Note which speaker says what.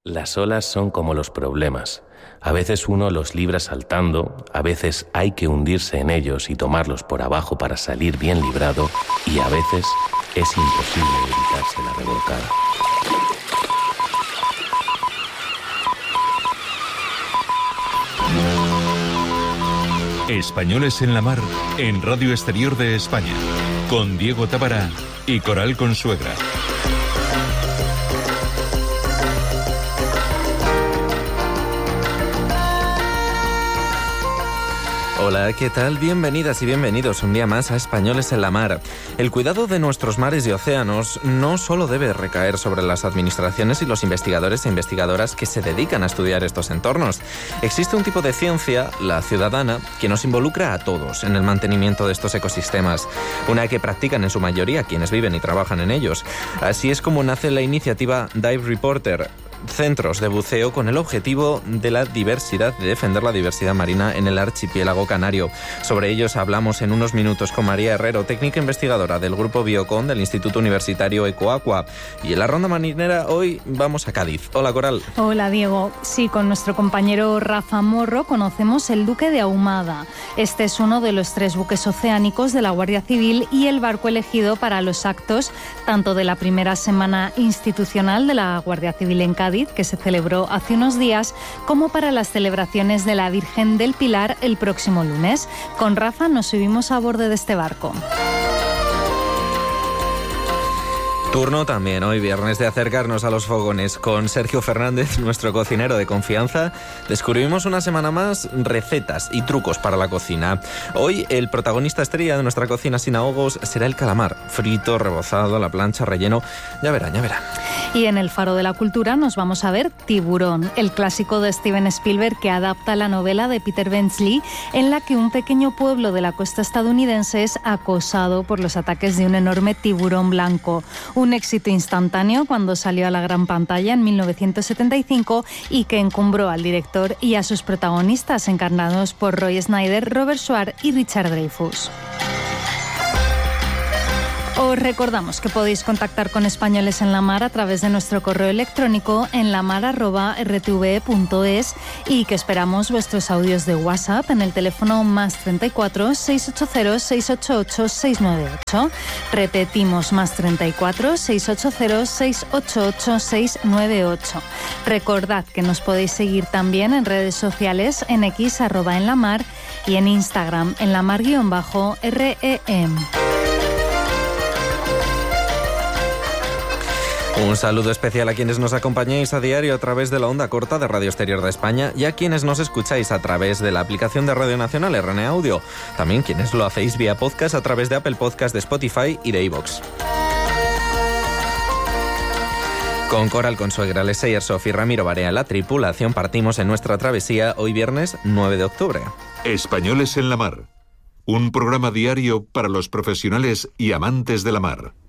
Speaker 1: Las olas son como los problemas. A veces uno los libra saltando, a veces hay que hundirse en ellos y tomarlos por abajo para salir bien librado, y a veces es imposible evitarse la revolcada.
Speaker 2: Españoles en la Mar, en Radio Exterior de España, con Diego Tábara y Coral Consuegra.
Speaker 3: Hola, ¿qué tal? Bienvenidas y bienvenidos un día más a Españoles en la Mar. El cuidado de nuestros mares y océanos no solo debe recaer sobre las administraciones y los investigadores e investigadoras que se dedican a estudiar estos entornos. Existe un tipo de ciencia, la ciudadana, que nos involucra a todos en el mantenimiento de estos ecosistemas, una que practican en su mayoría quienes viven y trabajan en ellos. Así es como nace la iniciativa Dive Reporter, centros de buceo con el objetivo de defender la diversidad marina en el archipiélago canario. Sobre ellos hablamos en unos minutos con María Herrero, técnica investigadora del Grupo Biocon del Instituto Universitario Ecoaqua. Y en la ronda marinera hoy vamos a Cádiz. Hola, Coral.
Speaker 4: Hola, Diego. Sí, con nuestro compañero Rafa Morro conocemos el Duque de Ahumada. Este es uno de los 3 buques oceánicos de la Guardia Civil y el barco elegido para los actos tanto de la primera semana institucional de la Guardia Civil en Cádiz, que se celebró hace unos días, como para las celebraciones de la Virgen del Pilar el próximo lunes. Con Rafa nos subimos a bordo de este barco.
Speaker 3: Turno también hoy viernes de acercarnos a los fogones. Con Sergio Fernández, nuestro cocinero de confianza, descubrimos una semana más recetas y trucos para la cocina. Hoy el protagonista estrella de nuestra cocina sin ahogos será el calamar, frito, rebozado, a la plancha, relleno. Ya verán.
Speaker 4: Y en el Faro de la Cultura nos vamos a ver Tiburón, el clásico de Steven Spielberg que adapta la novela de Peter Benchley, en la que un pequeño pueblo de la costa estadounidense es acosado por los ataques de un enorme tiburón blanco. Un éxito instantáneo cuando salió a la gran pantalla en 1975 y que encumbró al director y a sus protagonistas encarnados por Roy Snyder, Robert Schwartz y Richard Dreyfuss. Os recordamos que podéis contactar con Españoles en la Mar a través de nuestro correo electrónico en lamar@rtve.es y que esperamos vuestros audios de WhatsApp en el teléfono +34 680 688 698. Repetimos, +34 680 688 698. Recordad que nos podéis seguir también en redes sociales, en X @enlamar y en Instagram en lamar_rem.
Speaker 3: Un saludo especial a quienes nos acompañáis a diario a través de la onda corta de Radio Exterior de España y a quienes nos escucháis a través de la aplicación de Radio Nacional RN Audio. También quienes lo hacéis vía podcast a través de Apple Podcast, de Spotify y de iVoox. Con Coral Consuegra, Leseyer Sof y Ramiro Barea, la tripulación, partimos en nuestra travesía hoy viernes 9 de octubre.
Speaker 2: Españoles en la Mar, un programa diario para los profesionales y amantes de la mar.